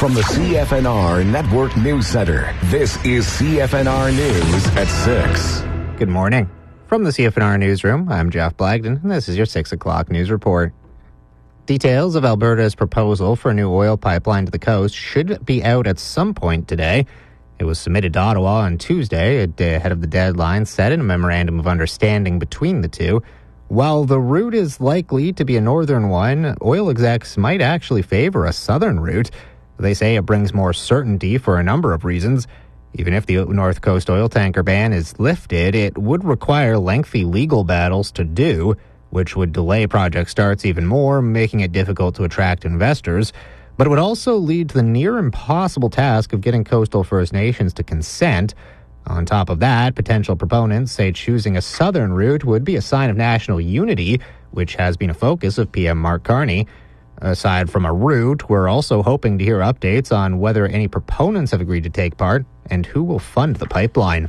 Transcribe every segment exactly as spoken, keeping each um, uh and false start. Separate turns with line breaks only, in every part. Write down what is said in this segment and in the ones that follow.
From the C F N R Network News Center, this is C F N R News at six.
Good morning. From the C F N R Newsroom, I'm Jeff Blagden, and this is your six o'clock news report. Details of Alberta's proposal for a new oil pipeline to the coast should be out at some point today. It was submitted to Ottawa on Tuesday, a day ahead of the deadline set in a memorandum of understanding between the two. While the route is likely to be a northern one, oil execs might actually favor a southern route. They say it brings more certainty for a number of reasons. Even if the North Coast oil tanker ban is lifted, it would require lengthy legal battles to do, which would delay project starts even more, making it difficult to attract investors. But it would also lead to the near impossible task of getting coastal First Nations to consent. On top of that, potential proponents say choosing a southern route would be a sign of national unity, which has been a focus of P M Mark Carney. Aside from a route, we're also hoping to hear updates on whether any proponents have agreed to take part and who will fund the pipeline.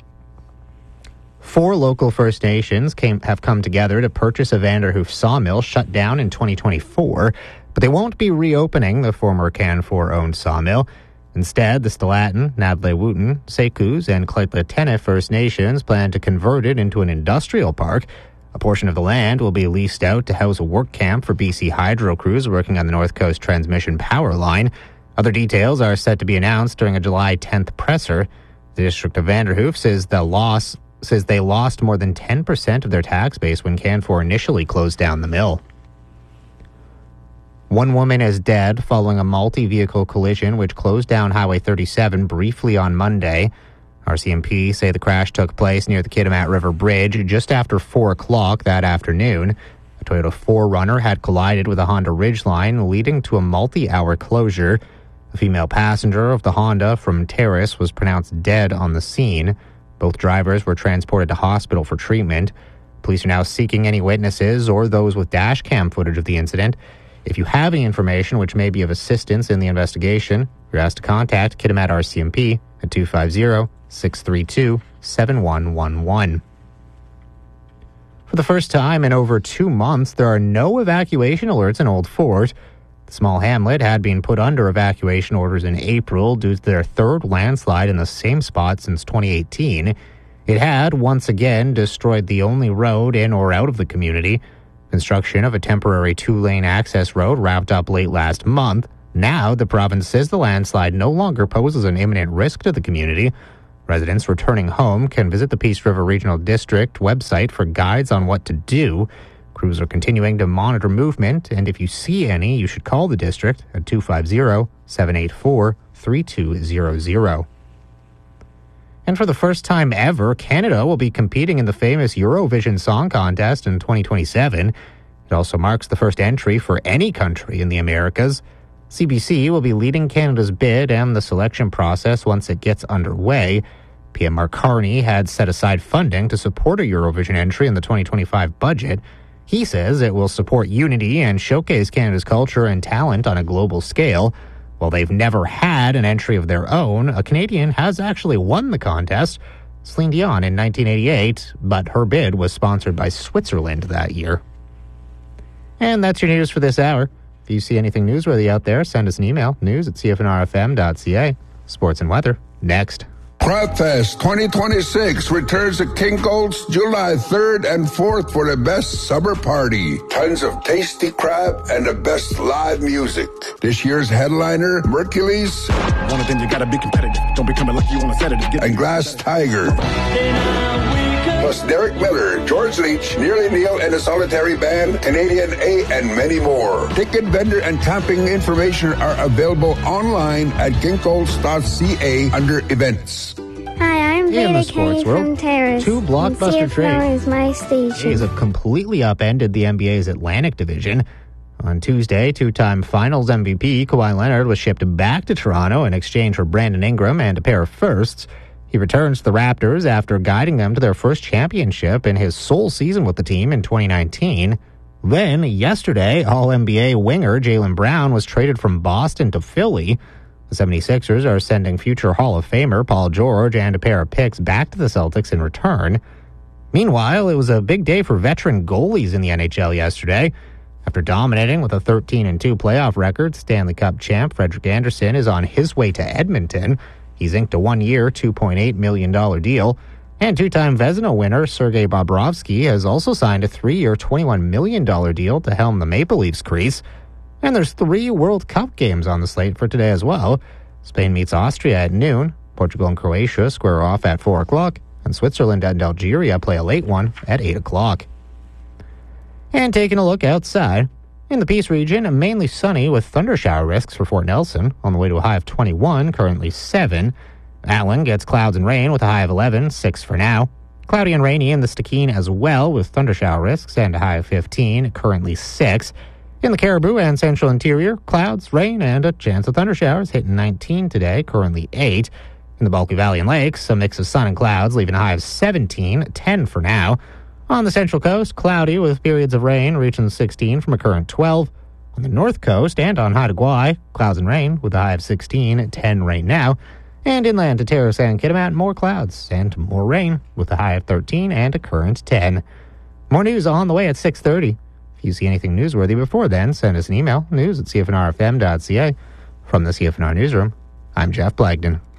Four local First Nations came, have come together to purchase a Vanderhoof sawmill shut down in twenty twenty-four, but they won't be reopening the former Canfor-owned sawmill. Instead, the Stalatin, Nadle-Wooten, Sekus, and Kleitla-Tene First Nations plan to convert it into an industrial park. A portion of the land will be leased out to house a work camp for B C Hydro crews working on the North Coast Transmission Power Line. Other details are set to be announced during a July tenth presser. The District of Vanderhoof says the loss says they lost more than ten percent of their tax base when Canfor initially closed down the mill. One woman is dead following a multi-vehicle collision which closed down Highway thirty-seven briefly on Monday. R C M P say the crash took place near the Kitimat River Bridge just after four o'clock that afternoon. A Toyota four runner had collided with a Honda Ridgeline, leading to a multi-hour closure. A female passenger of the Honda from Terrace was pronounced dead on the scene. Both drivers were transported to hospital for treatment. Police are now seeking any witnesses or those with dash cam footage of the incident. If you have any information which may be of assistance in the investigation, you're asked to contact Kitimat R C M P at two five zero, six three two, seven one one one. For the first time in over two months, there are no evacuation alerts in Old Fort. The small hamlet had been put under evacuation orders in April due to their third landslide in the same spot since twenty eighteen. It had, once again, destroyed the only road in or out of the community. Construction of a temporary two-lane access road wrapped up late last month. Now, the province says the landslide no longer poses an imminent risk to the community. Residents returning home can visit the Peace River Regional District website for guides on what to do. Crews are continuing to monitor movement, and if you see any, you should call the district at two five zero, seven eight four, three two zero zero. And for the first time ever, Canada will be competing in the famous Eurovision Song Contest in twenty twenty-seven. It also marks the first entry for any country in the Americas. C B C will be leading Canada's bid and the selection process once it gets underway. P M Mark Carney had set aside funding to support a Eurovision entry in the twenty twenty-five budget. He says it will support unity and showcase Canada's culture and talent on a global scale. While they've never had an entry of their own, a Canadian has actually won the contest, Celine Dion in nineteen eighty-eight, but her bid was sponsored by Switzerland that year. And that's your news for this hour. If you see anything newsworthy out there, send us an email, news at c f n r f m dot c a. Sports and weather, next.
Crabfest twenty twenty-six returns to Kincolds July third and fourth for the best summer party. Tons of tasty crab and the best live music. This year's headliner, Mercules.
One of them, you gotta be competitive. Don't be coming like you on a Saturday. Get
and Glass Tiger. Plus Derek Miller, George Leach, Nearly Neal and the Solitary Band, Canadian A, and many more. Ticket, vendor, and camping information are available online at kincolds dot c a under events.
Hi, I'm
In the
Veda
sports
Kenny
world,
from Terrace.
two blockbuster
and C F N R
trades.
is my station.
Jays have completely upended the N B A's Atlantic Division. On Tuesday, two-time Finals M V P Kawhi Leonard was shipped back to Toronto in exchange for Brandon Ingram and a pair of firsts. He returns to the Raptors after guiding them to their first championship in his sole season with the team in twenty nineteen. Then, yesterday, All-N B A winger Jaylen Brown was traded from Boston to Philly. The seventy-sixers are sending future Hall of Famer Paul George and a pair of picks back to the Celtics in return. Meanwhile, it was a big day for veteran goalies in the N H L yesterday. After dominating with a thirteen and two playoff record, Stanley Cup champ Frederik Andersen is on his way to Edmonton. He's inked a one-year, two point eight million dollars deal. And two-time Vezina winner Sergei Bobrovsky has also signed a three-year, twenty-one million dollars deal to helm the Maple Leafs crease. And there's three World Cup games on the slate for today as well. Spain meets Austria at noon. Portugal and Croatia square off at four o'clock. And Switzerland and Algeria play a late one at eight o'clock. And taking a look outside. In the Peace region, mainly sunny with thundershower risks for Fort Nelson. On the way to a high of twenty-one, currently seven. Atlan gets clouds and rain with a high of eleven, six for now. Cloudy and rainy in the Stikine as well with thundershower risks and a high of fifteen, currently six. In the Caribou and Central Interior, clouds, rain, and a chance of thundershowers hitting nineteen today, currently eight. In the Bulkley Valley and Lakes, a mix of sun and clouds, leaving a high of seventeen, ten for now. On the Central Coast, cloudy with periods of rain reaching sixteen from a current twelve. On the North Coast and on Haida Gwaii, clouds and rain with a high of sixteen, ten right now. And inland to Terrace and Kitimat, more clouds and more rain with a high of thirteen and a current ten. More news on the way at six thirty. If you see anything newsworthy before then, send us an email, news at c f n r f m dot c a. From the C F N R Newsroom, I'm Jeff Blagden.